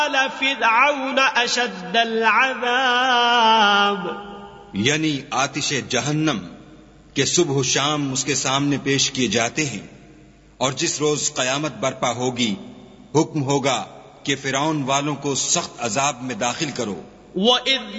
फ़िरऔन अशद्दल अज़ाब, यानी आतिश जहन्नम के सुबह शाम उसके सामने पेश किए जाते हैं, और जिस रोज कयामत बर्पा होगी हुक्म होगा कि फिरौन वालों को सख्त अजाब में दाखिल करो।